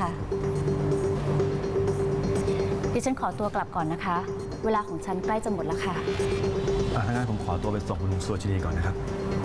ค่ะดิฉันขอตัวกลับก่อนนะคะเวลาของฉันใกล้จะหมดแล้วค่ะถ้างั้นผมขอตัวไปส่งคุณสุวชินีก่อนนะครับ